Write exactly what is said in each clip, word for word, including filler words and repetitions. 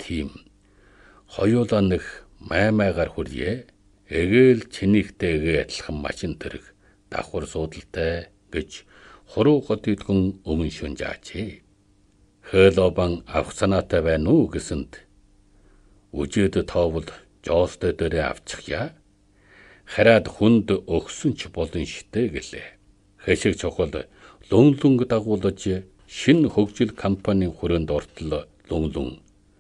тийм хоёулаа нэх маймайгаар хүрье. Эгээл чинийхтэйгээ адилхан мачин тэрэг давхар суудалтай гэж хуруу гот идгэн өмнө шүн заачээ. Хэлобан авах санаатай байна уу гэсэнд үжээд тоовол жоостой дээрээ авчихъя. Хараад хүнд өгсөн ч болон шитэ гэлээ. Хэшиг чухал лүнлүнг дагуулж шин хөгжил компанийн хүрээнд ортол лүнлүн.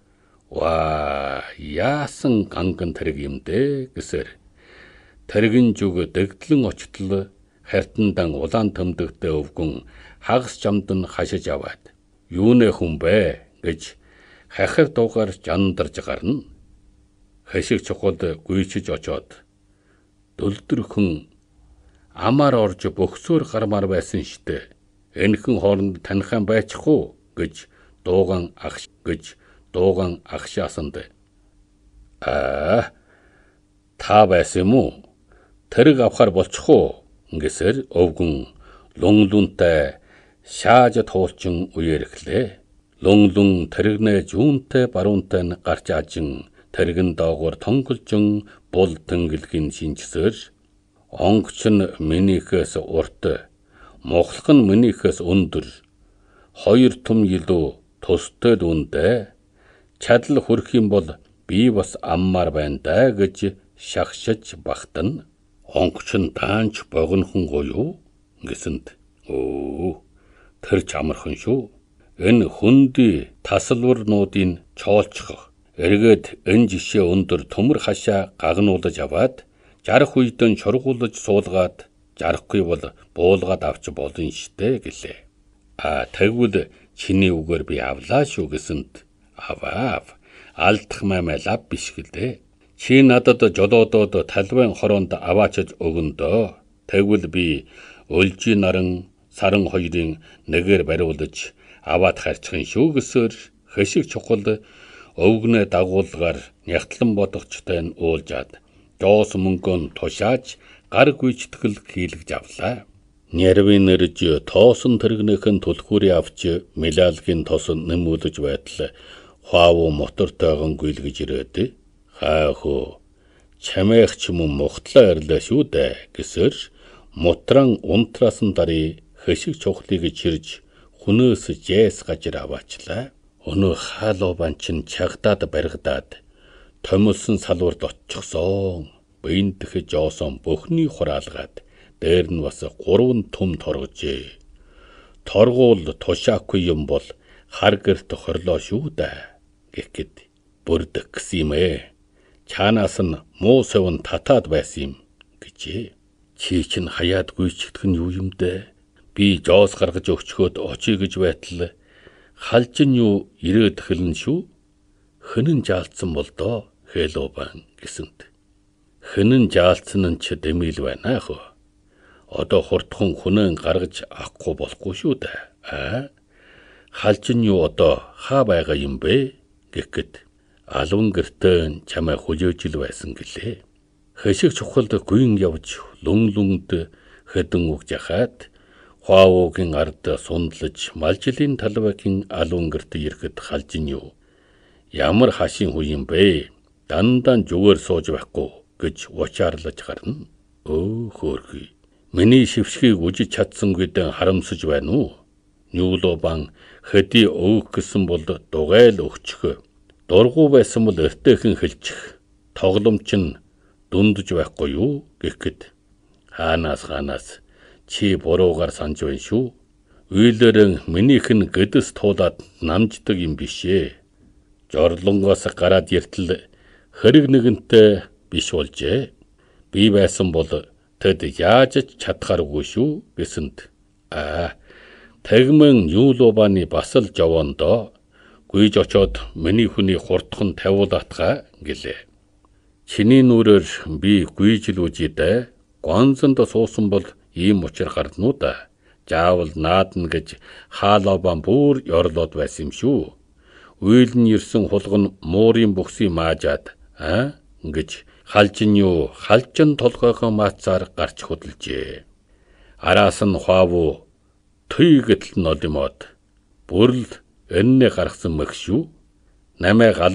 Ваа, яасан ганган тэрэг юм дээ гэсэр. Тэрэгэн зүг дэгдлэн очтол хартандан улаан төмдөгтэй өвгөн хагас жамд нь хашиж аваад юунэ хүн бэ гэж хахир дуугаар жандарж гарна. Хэшиг чухал гүйчиж очоод дөлдөрхөн амаар орж бөхсөөр гармаар байсан штэ. Энхэн хооронд танихан байчих уу гэж дууган агш гэж дууган агшаасанд. Аа, та байсан юм уу? Тэрэг авахар болчих уу гэсэр өвгөн лүнлүнтэй шааж туулчин үерхлээ. Лүнлүн тэрэгнэ жүүнтэй баруунтай нь гарч ажин тэрэгэн доогоор тонголжин бул тэнгэлгийн шинжсээр онгоч нь минийхээс урт, мохлох нь минийхээс өндөр, хоёр том илүү тустай дүндээ чадал хүрэх юм бол би бас аммаар байна да гэж шахшиж багтана. Онгоч нь таанч богинохон гоёо гэсэнд өө тэр ч амархан шүү. Энэ хөнди тасалварнуудын чоолчох эргээд энэ жишээ өндөр төмөр хашаа гагнуулж аваад жарах үйдэн шургуулж суулгаад жарахгүй бол буулгаад авч болно штэ гэлээ. А тэгвэл чиний үгээр би авлаа шүү гэсэнд аваав алдах маймай лав биш гэлээ. Чи надад жолоодод талбайн хороонд аваачиж өгөндөө. Тэгвэл би өлжи наран саран хоёрын нэгээр бариулж аваад харчихын шүү гэсээр хэшиг чухал өвгнэ дагуулгаар нягтлан бодогчтой нь уулжаад жоос мөнгөн тушааж гар гүйчтгэл хийлгэж авлаа. Нэрвийн нэрж тоосон тэрэгнийхэн түлхүүрээ авч мэлалгийн тос нэмүүлж байтал хуавуу мотортойгон гүйлгэж ирээд хааху чамайх ч юм мухтлаа ирлээ шүү дээ гэсэр мутран унтраасан дари хэшиг чухлыг чирж хүнөөс жэс гажир аваачлаа. Өнөө хаалууban чин чагдаад баригдаад томилсон салварт очихсон. Биендх жоосон бөхний хураалгаад дээр нь бас гурван том торгожээ. Торгуул тушаахгүй юм бол хар гэрт хорлоо шүү дээ гэхэд бүрдэх гэсэн юм ээ. Чаанаас нь муу совн татаад байсан юм гэжээ. Чи чинь хаяад гүйчигдэх нь юу юм дээ? Би жоос гаргаж өгчхөөд очие гэж байтал халжин юу ирээд эхэлнэ шүү. Хэнэн жаалцсан бол доо хэлобан гэсэнд. Хэнэн жаалцсан нь ч дэмэл байна хөө. Одоо хурдхан хүнэн гаргаж авахгүй болохгүй шүү дээ. Аа. Халжин юу одоо хаа байгаа юм бэ гэхэд алван гэртээ чамай хүлээж ил байсан гэлээ. Хэшиг чухалд гүйн явж лүнлүнд хэдэн үг жахаад хуавуугийн ард сундлаж малжилын талбайгийн алван гэрт ирэхэд халжин юу ямар хашийн хүү юм бэ? Дандан зүгээр сууж байхгүй гэж уучаарлаж гарна. Өө хөөрхий. Миний шившгийг үжиж чадсан гэдэн харамсаж байна уу? Нүүлобан хэдий өөх гэсэн бол дугайл өгчих. Дургу байсан бол эртээхэн хэлчих. Тогломч нь дундж байхгүй юу гэхэд хаанаас хаанаас чи буруугаар санаж байна шүү. Үйлэрэн минийх нь гэдэс туулаад намждаг юм бишээ. Жорлонгоос гараад яртал хэрэг нэгэнтэй биш болжээ. Би байсан бол тэд яаж ч чадхааргүй шүү гэсэнд аа тэгмэн Юлобаны бас л жовондоо гүйж очоод миний хүний хурдхан тавиулаатгаа гэлээ. Чиний нүрээр би гүйж л үжидэ гонзонд суусан бол ийм учир гарднуу да. Заавал наадна гэж хаалобан бүр ёрлоод байсан юм шүү. Үйл нь ирсэн хулган муурын бүхсийг маажаад аа гэж халжин юу халжин толгойгоо маацаар гарч хөдөлжээ. Араас нь хуавуу төй гэдэл нолимод бүрл эннэ гаргасан мөх шүү. Намайг